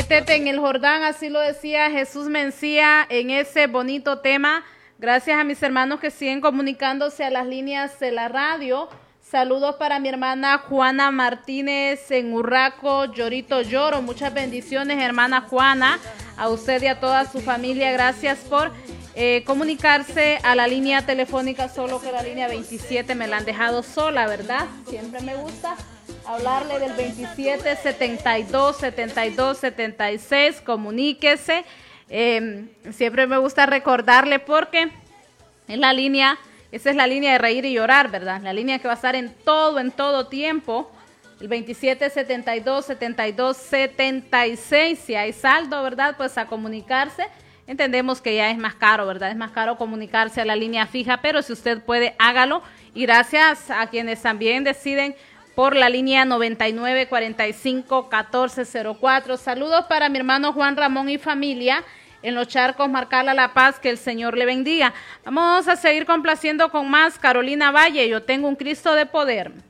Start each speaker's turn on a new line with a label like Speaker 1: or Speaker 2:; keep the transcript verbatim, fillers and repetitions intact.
Speaker 1: Métete en el Jordán, así lo decía Jesús Mencía en ese bonito tema. Gracias a mis hermanos que siguen comunicándose a las líneas de la radio. Saludos para mi hermana Juana Martínez en Urraco, Llorito Lloro. Muchas bendiciones, hermana Juana, a usted y a toda su familia. Gracias por eh, comunicarse a la línea telefónica, solo que la línea veintisiete me la han dejado sola, ¿verdad? Siempre me gusta hablarle del veintisiete setenta y dos setenta y dos setenta y seis. Comuníquese. Eh, siempre me gusta recordarle porque es la línea, esa es la línea de reír y llorar, ¿verdad? La línea que va a estar en todo, en todo tiempo. El veintisiete setenta y dos setenta y dos setenta y seis. Si hay saldo, ¿verdad? Pues a comunicarse. Entendemos que ya es más caro, ¿verdad? Es más caro comunicarse a la línea fija, pero si usted puede, hágalo. Y gracias a quienes también deciden por la línea noventa y nueve cuarenta y cinco catorce cero cuatro. Saludos para mi hermano Juan Ramón y familia en Los Charcos, Marcala, La Paz, que el Señor le bendiga. Vamos a seguir complaciendo con más Carolina Valle, Yo tengo un Cristo de poder.